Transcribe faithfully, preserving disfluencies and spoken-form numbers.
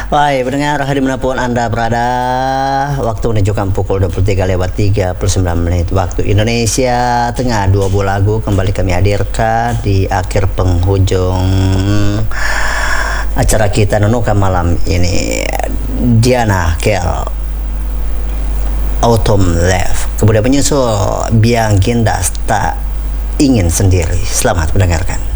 Baik, pendengar dimanapun Anda berada, waktu menunjukkan pukul dua puluh tiga lewat tiga puluh sembilan menit waktu Indonesia Tengah. Dua buah lagu kembali kami hadirkan di akhir penghujung acara kita Nunuka malam ini. Diana Kell, Autumn Left. Kemudian penyusul Biang Gindas, Tak Ingin Sendiri. Selamat mendengarkan.